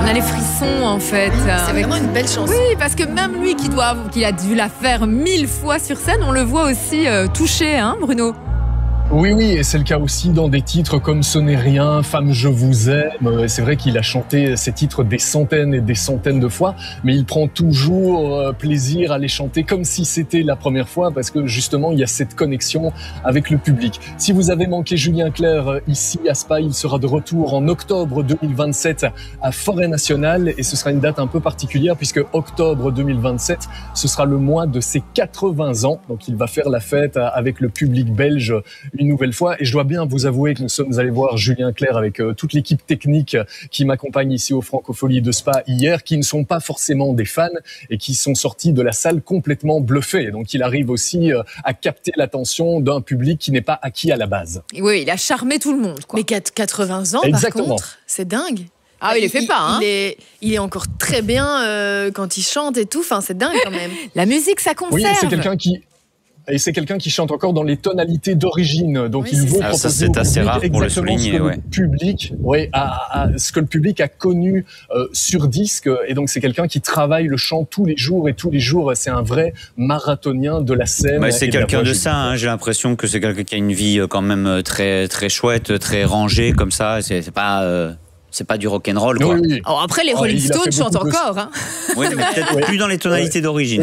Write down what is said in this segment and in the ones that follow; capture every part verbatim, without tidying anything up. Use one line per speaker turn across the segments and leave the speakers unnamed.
a les frissons en fait.
C'est vraiment une belle chanson.
Oui, parce que même lui qui, doit, qui a dû la faire mille fois sur scène, on le voit aussi euh, touché, hein, Bruno?
Oui, oui, et c'est le cas aussi dans des titres comme Ce n'est rien, Femme, je vous aime. C'est vrai qu'il a chanté ces titres des centaines et des centaines de fois, mais il prend toujours plaisir à les chanter comme si c'était la première fois, parce que justement, il y a cette connexion avec le public. Si vous avez manqué Julien Clerc ici à Spa, il sera de retour en octobre deux mille vingt-sept à Forêt Nationale, et ce sera une date un peu particulière, puisque octobre deux mille vingt-sept, ce sera le mois de ses quatre-vingts ans, donc il va faire la fête avec le public belge une nouvelle fois. Et je dois bien vous avouer que nous sommes allés voir Julien Clerc avec euh, toute l'équipe technique qui m'accompagne ici au Francofolie de Spa hier, qui ne sont pas forcément des fans et qui sont sortis de la salle complètement bluffés. Donc il arrive aussi euh, à capter l'attention d'un public qui n'est pas acquis à la base.
Oui, il a charmé tout le monde, quoi.
Mais quatre-vingts ans,
Exactement.
par contre, c'est dingue.
Ah, il les fait pas, hein.
Il est, il est encore très bien euh, quand il chante et tout. Enfin, c'est dingue quand même.
La musique, ça conserve.
Oui, c'est quelqu'un qui... Et c'est quelqu'un qui chante encore dans les tonalités d'origine. Donc,
oui,
il veut
ça.
proposer
ça, c'est assez rare pour le souligner.
Ce que,
ouais.
le public, ouais, a, a, ce que le public a connu euh, sur disque. Et donc, c'est quelqu'un qui travaille le chant tous les jours. Et tous les jours, c'est un vrai marathonien de la scène.
Bah, c'est quelqu'un de ça. Hein. J'ai l'impression que c'est quelqu'un qui a une vie quand même très, très chouette, très rangée comme ça. C'est, c'est pas... Euh... C'est pas du rock'n'roll, quoi.
Oui, oui.
Alors après, les Rolling oh, Stones chantent encore. Hein.
Oui, mais peut-être ouais. plus dans les tonalités ouais. d'origine.
Oui,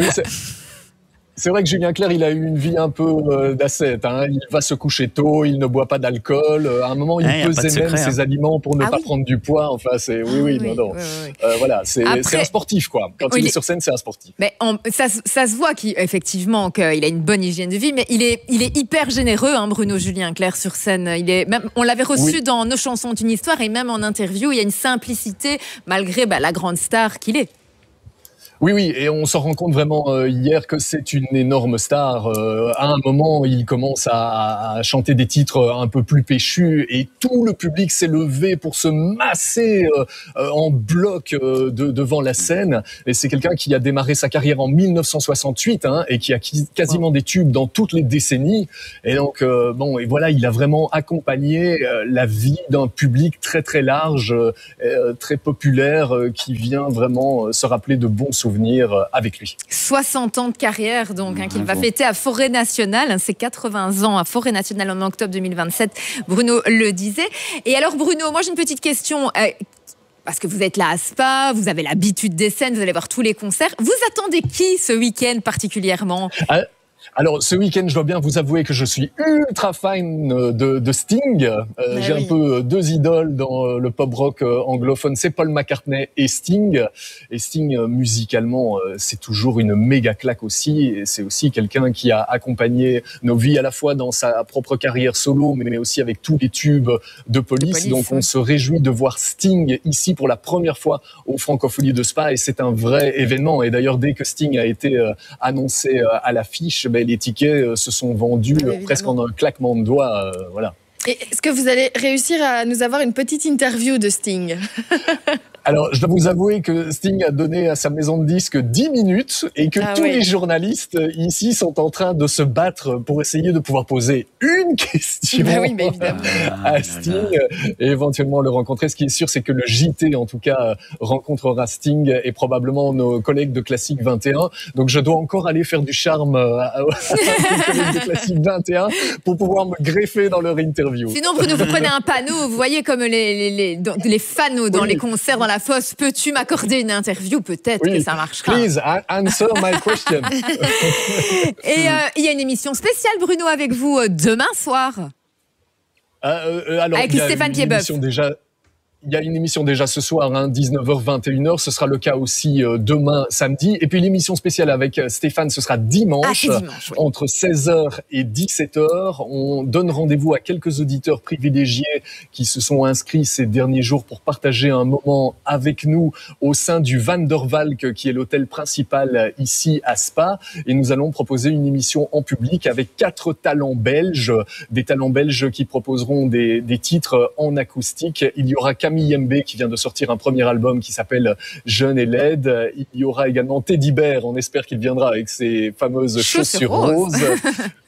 c'est vrai que Julien Clerc, il a eu une vie un peu euh, d'ascète. Hein. Il va se coucher tôt, il ne boit pas d'alcool. À un moment, il ouais, pesait même secret, ses hein. aliments pour ne ah, pas oui. prendre du poids. Enfin, c'est oui, oui, oui, non, non. Oui, oui. Euh, voilà, c'est, Après... c'est un sportif, quoi. Quand oui, il est sur scène, c'est un sportif.
Mais on, ça, ça se voit qu'effectivement qu'il a une bonne hygiène de vie, mais il est, il est hyper généreux, hein, Bruno Julien Clerc sur scène. Il est même, on l'avait reçu oui. dans Nos chansons d'une histoire et même en interview, il y a une simplicité malgré bah, la grande star qu'il est.
Oui, oui, et on s'en rend compte vraiment euh, hier que c'est une énorme star. Euh, à un moment, il commence à, à chanter des titres un peu plus péchus et tout le public s'est levé pour se masser euh, en bloc euh, de, devant la scène. Et c'est quelqu'un qui a démarré sa carrière en mille neuf cent soixante-huit hein, et qui a quasiment des tubes dans toutes les décennies. Et donc, euh, bon, et voilà, il a vraiment accompagné euh, la vie d'un public très très large, euh, très populaire, euh, qui vient vraiment euh, se rappeler de bons souvenirs avec lui.
soixante ans de carrière donc hein, qu'il va fêter à Forêt Nationale, hein, c'est quatre-vingts ans à Forêt Nationale en octobre deux mille vingt-sept, Bruno le disait. Et alors Bruno, moi j'ai une petite question, euh, parce que vous êtes là à Spa, vous avez l'habitude des scènes, vous allez voir tous les concerts, vous attendez qui ce week-end particulièrement? ah.
Alors, ce week-end, je dois bien vous avouer que je suis ultra fan de, de Sting. Euh, j'ai oui. un peu deux idoles dans le pop rock anglophone, c'est Paul McCartney et Sting. Et Sting, musicalement, c'est toujours une méga claque aussi. Et c'est aussi quelqu'un qui a accompagné nos vies à la fois dans sa propre carrière solo, mais aussi avec tous les tubes de Police. De police Donc, oui. on se réjouit de voir Sting ici pour la première fois au Francofolie de Spa. Et c'est un vrai événement. Et d'ailleurs, dès que Sting a été annoncé à l'affiche, ben, les tickets se sont vendus oui, presque en un claquement de doigts. Euh, voilà.
Et est-ce que vous allez réussir à nous avoir une petite interview de Sting?
Alors, je dois vous avouer que Sting a donné à sa maison de disques dix minutes et que ah tous oui. les journalistes ici sont en train de se battre pour essayer de pouvoir poser une question
bah oui, mais évidemment.
à Sting et éventuellement le rencontrer. Ce qui est sûr, c'est que le J T, en tout cas, rencontrera Sting et probablement nos collègues de Classique vingt et un. Donc, je dois encore aller faire du charme à nos collègues de Classique vingt et un pour pouvoir me greffer dans leur interview.
Sinon, Bruno, vous prenez un panneau, vous voyez comme les, les, les, les fans dans oui. les concerts, dans la fosse, peux-tu m'accorder une interview? Peut-être oui. que ça marchera.
Please, answer my question.
Et euh, il y a une émission spéciale, Bruno, avec vous euh, demain soir.
Euh, euh, alors,
avec Stéphane Piedboeuf.
Déjà... Il y a une émission déjà ce soir, hein, dix-neuf heures vingt et une heures. Ce sera le cas aussi euh, demain, samedi. Et puis l'émission spéciale avec Stéphane, ce sera dimanche, ah, dimanche oui. entre seize heures et dix-sept heures. On donne rendez-vous à quelques auditeurs privilégiés qui se sont inscrits ces derniers jours pour partager un moment avec nous au sein du Van der Valk, qui est l'hôtel principal ici à Spa. Et nous allons proposer une émission en public avec quatre talents belges, des talents belges qui proposeront des, des titres en acoustique. Il y aura Camille Yembe qui vient de sortir un premier album qui s'appelle Jeune et laide. Il y aura également Teddy Bear, on espère qu'il viendra avec ses fameuses chaussures, chaussures roses. roses.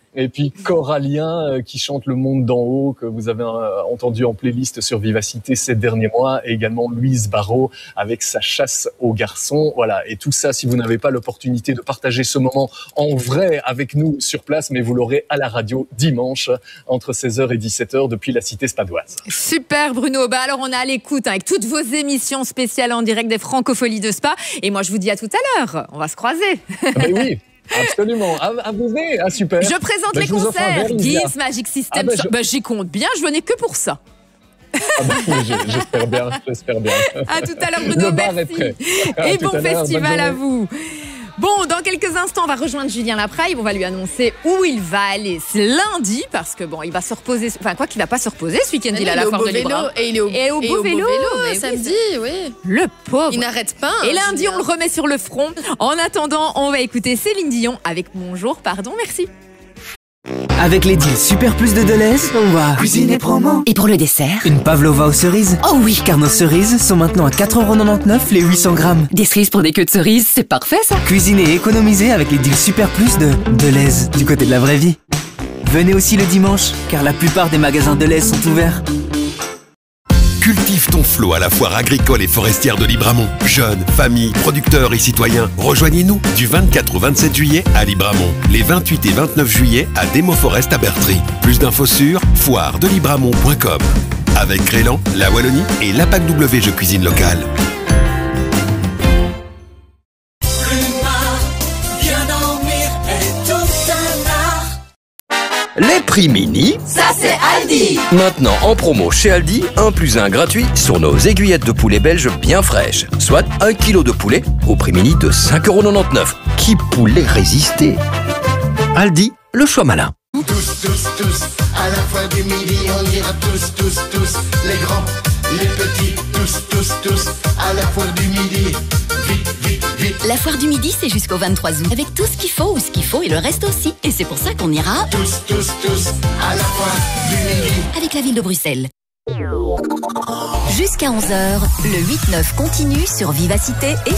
Et puis Corallien euh, qui chante Le Monde d'en haut, que vous avez euh, entendu en playlist sur Vivacité ces derniers mois. Et également Louise Barrault avec sa chasse aux garçons. Voilà. Et tout ça, si vous n'avez pas l'opportunité de partager ce moment en vrai avec nous sur place, mais vous l'aurez à la radio dimanche entre seize heures et dix-sept heures depuis la cité spadoise.
Super Bruno. Bah alors on est à l'écoute hein, avec toutes vos émissions spéciales en direct des Francopholies de Spa. Et moi je vous dis à tout à l'heure. On va se croiser.
Mais oui. Absolument. À, à vous venez. Ah, super.
Je présente
ben,
les
je
concerts. Giz, Magic System.
Ah, ben, je...
ben, j'y compte bien. Je venais que pour ça.
Ah ben, j'espère bien. J'espère bien.
À tout à l'heure, Bruno.
Le bar
merci.
Est prêt.
Et bon festival à vous. Bon, dans quelques instants, on va rejoindre Julien Lapraille. On va lui annoncer où il va aller ce lundi, parce que bon, il va se reposer. Enfin, quoi qu'il va pas se reposer ce week-end, il, il a la foire de Libramo.
Et il est au,
et au
et
beau
au
vélo,
beau vélo samedi,
oui.
oui.
Le pauvre.
Il n'arrête pas.
Et
hein,
lundi, on le remet sur le front. En attendant, on va écouter Céline Dion avec Bonjour, pardon, merci.
Avec les deals Super Plus de Deleuze, on va cuisiner promo.
Et pour le dessert,
une pavlova aux cerises.
Oh oui,
car nos cerises sont maintenant à quatre euros quatre-vingt-dix-neuf les huit cents grammes.
Des cerises pour des queues de cerises, c'est parfait ça.
Cuisiner et économiser avec les deals Super Plus de Deleuze, du côté de la vraie vie. Venez aussi le dimanche, car la plupart des magasins Deleuze sont ouverts.
Cultive ton flot à la foire agricole et forestière de Libramont. Jeunes, familles, producteurs et citoyens, rejoignez-nous du vingt-quatre au vingt-sept juillet à Libramont. Les vingt-huit et vingt-neuf juillet à Demo Forest à Bertry. Plus d'infos sur foire de libramont point com. Avec Crélan, la Wallonie et l'A P A C W Jeux Cuisine Locale.
Les prix mini,
ça c'est Aldi.
Maintenant en promo chez Aldi, un plus un gratuit sur nos aiguillettes de poulet belge bien fraîches. Soit un kilo de poulet au prix mini de cinq euros quatre-vingt-dix-neuf. Qui pourrait résister? Aldi, le choix malin.
Tous, tous, tous, à la fin du midi, on ira tous, tous, tous, les grands, les petits, tous, tous, tous, à la foire du midi. Vite, vite, vite.
La foire du midi, c'est jusqu'au vingt-trois août. Avec tout ce qu'il faut, ou ce qu'il faut, et le reste aussi. Et c'est pour ça qu'on ira
tous, tous, tous, à la foire du midi.
Avec la ville de Bruxelles. Jusqu'à onze heures, le huit neuf continue sur Vivacité et